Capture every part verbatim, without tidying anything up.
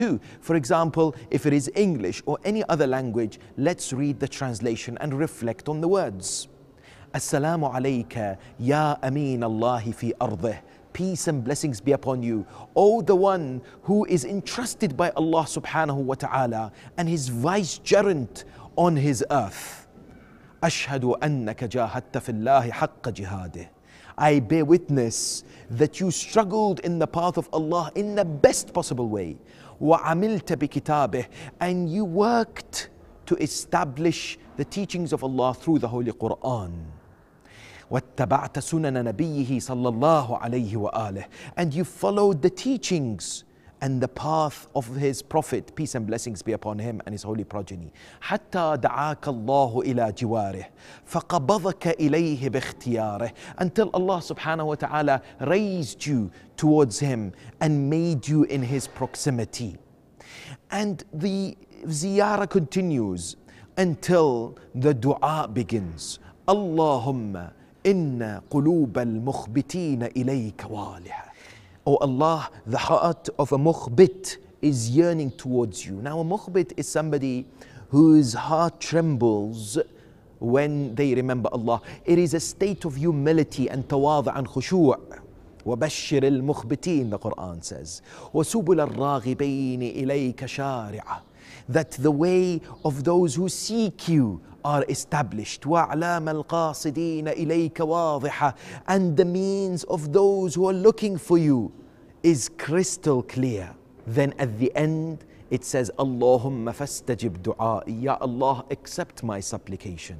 too. For example, if it is English or any other language, let's read the translation and reflect on the words. Assalamu alayka ya ameen Allahi fi ardih. Peace and blessings be upon you, O the one who is entrusted by Allah subhanahu wa ta'ala and his vicegerent on his earth. Ashhadu annaka jahadta fillahi haqqa jihadih. I bear witness that you struggled in the path of Allah in the best possible way. وَعَمِلْتَ بِكِتَابِهِ, and you worked to establish the teachings of Allah through the Holy Quran. وَاتَّبَعْتَ سُنَنَ نَبِيِّهِ صَلَّى اللَّهُ عَلَيْهِ وَآلِهِ, and you followed the teachings and the path of his Prophet, peace and blessings be upon him and his holy progeny. حَتَّى دَعَاكَ اللَّهُ إِلَى جِوَارِهِ فَقَبَضَكَ إِلَيْهِ بِاخْتِيَارِهِ, until Allah subhanahu wa ta'ala raised you towards him and made you in his proximity. And the ziyarah continues until the dua begins. Allahumma inna qulub al-mukhbitina ilayka waliha. Oh Allah, the heart of a mukhbit is yearning towards you. Now a mukhbit is somebody whose heart trembles when they remember Allah. It is a state of humility and tawadu and khushu'. وَبَشِّرِ الْمُخْبِتِينَ, the Quran says. وَسُبُلَ الرَّاغِبَيْنِ إِلَيْكَ شَارِعًا, that the way of those who seek you are established. وَأَعْلَامَ الْقَاصِدِينَ إِلَيْكَ وَاضِحًا, and the means of those who are looking for you is crystal clear. Then at the end it says, Allahumma fastajib du'ai, Ya Allah, accept my supplication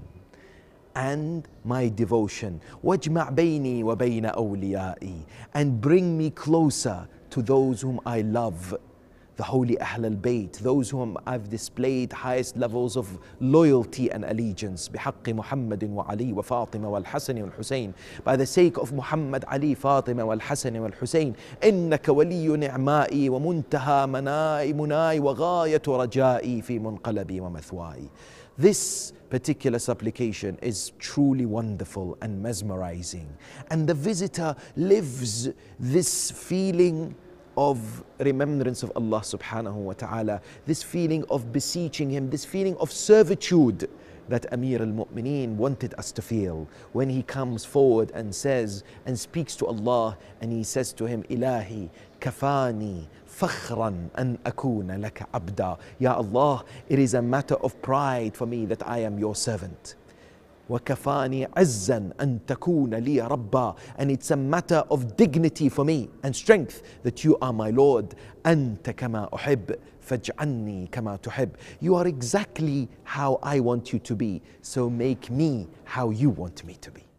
and my devotion. وَاجْمَعْ بَيْنِي وَبَيْنَ أَوْلِيَائِي, and bring me closer to those whom I love, the holy Ahl al-Bayt, those whom I've displayed highest levels of loyalty and allegiance. بِحَقِّ مُحَمَّدٍ وَعَلِي وَفَاطِمَ وَالْحَسَنِ وَالْحُسَيْنِ, by the sake of Muhammad, Ali, Fatima, وَالْحَسَنِ وَالْحُسَيْنِ. إِنَّكَ وَلِيُّ نِعْمَائِي وَمُنْتَهَى مَنَائِ مُنَائِ وَغَايَةُ رَجَائِي فِي مُنْقَلَبِي وَمَثْوَائِي. This particular supplication is truly wonderful and mesmerizing, and the visitor lives this feeling of remembrance of Allah subhanahu wa ta'ala, this feeling of beseeching him, this feeling of servitude that Amir al-Mu'mineen wanted us to feel when he comes forward and says and speaks to Allah, and he says to him, Ilahi kafani fakhran an akuna laka abda. Ya Allah, it is a matter of pride for me that I am your servant. وَكَفَانِي عَزًّا أَن تَكُونَ لِي رَبًّا, and it's a matter of dignity for me and strength that you are my Lord. أَنْتَ كَمَا أُحِبْ فَاجْعَلْنِي كَمَا تُحِبْ, you are exactly how I want you to be, so make me how you want me to be.